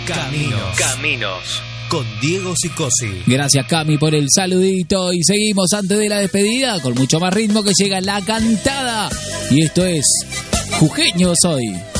Caminos. Con Diego Sicosi. Gracias, Cami, por el saludito. Y seguimos antes de la despedida con mucho más ritmo, que llega la cantada. Y esto es Jujeño Soy.